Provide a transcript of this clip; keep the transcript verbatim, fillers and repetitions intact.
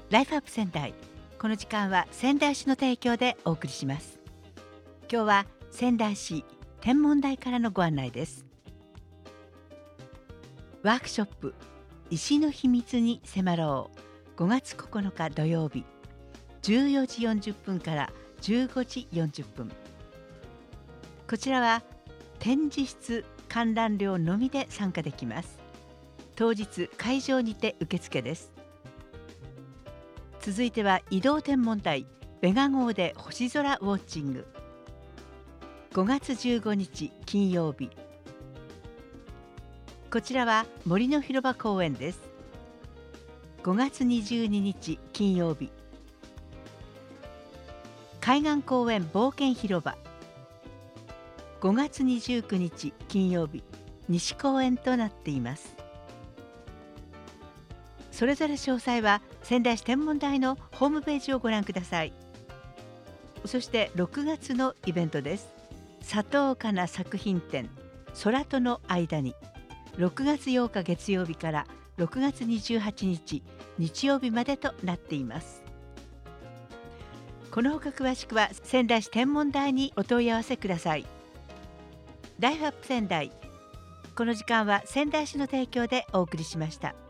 ライフアップ仙台。この時間は仙台市の提供でお送りします。今日は仙台市天文台からのご案内です。ワークショップ石の秘密に迫ろう、ごがつここのか土曜日、じゅうよじよんじゅっぷんからじゅうごじよんじゅっぷん。こちらは展示室観覧料のみで参加できます。当日会場にて受付です。続いては移動天文台ベガ号で星空ウォッチング。ごがつじゅうごにち金曜日、こちらは森の広場公園です。ごがつにじゅうににち金曜日、海岸公園冒険広場。ごがつにじゅうくにち金曜日、西公園となっています。それぞれ詳細は仙台市天文台のホームページをご覧ください。そしてろくがつのイベントです。佐藤かな作品展空との間に、ろくがつようか月曜日からろくがつにじゅうはちにち日曜日までとなっています。このほか詳しくは仙台市天文台にお問い合わせください。ライフアップ仙台。この時間は仙台市の提供でお送りしました。